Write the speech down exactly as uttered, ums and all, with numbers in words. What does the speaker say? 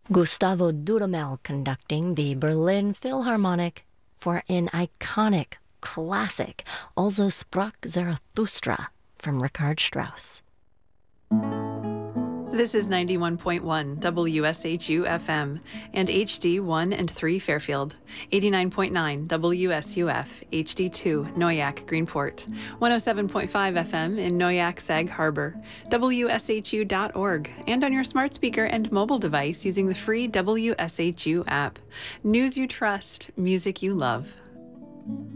Gustavo Dudamel conducting the Berlin Philharmonic for an iconic classic, Also sprach Zarathustra, from Richard Strauss. This is ninety-one point one W S H U F M and H D one and three Fairfield, eighty-nine point nine W S U F, H D two Noyak Greenport, one oh seven point five F M in Noyak Sag Harbor, W S H U dot org, and on your smart speaker and mobile device using the free W S H U app. News you trust, music you love.